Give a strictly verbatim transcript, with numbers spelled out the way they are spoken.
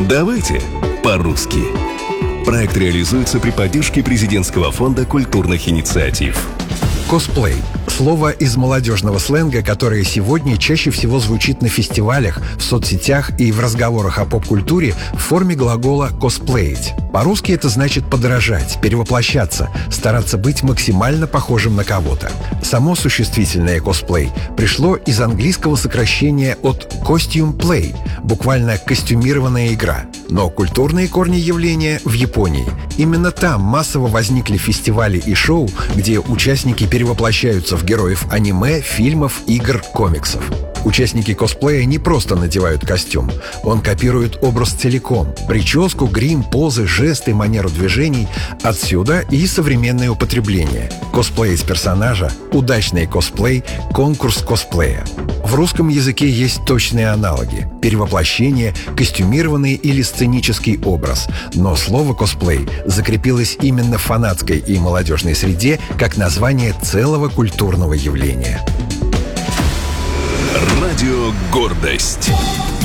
Давайте по-русски. Проект реализуется при поддержке Президентского фонда культурных инициатив. Косплей – слово из молодежного сленга, которое сегодня чаще всего звучит на фестивалях, в соцсетях и в разговорах о поп-культуре в форме глагола «косплеить». По-русски это значит подражать, перевоплощаться, стараться быть максимально похожим на кого-то. Само существительное «косплей» пришло из английского сокращения от «costume play», буквально «костюмированная игра». Но культурные корни явления в Японии. Именно там массово возникли фестивали и шоу, где участники перевоплощаются в героев аниме, фильмов, игр, комиксов. Участники косплея не просто надевают костюм. Он копирует образ целиком. Прическу, грим, позы, жесты, манеру движений. Отсюда и современное употребление. Косплей из персонажа, удачный косплей, конкурс косплея. В русском языке есть точные аналоги. Перевоплощение, костюмированный или сценический образ. Но слово «косплей» закрепилось именно в фанатской и молодежной среде как название целого культурного явления. Радио «Гордость».